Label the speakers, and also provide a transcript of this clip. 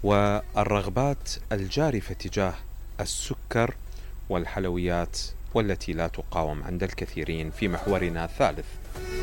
Speaker 1: والرغبات الجارفة تجاه السكر والحلويات والتي لا تقاوم عند الكثيرين في محورنا الثالث.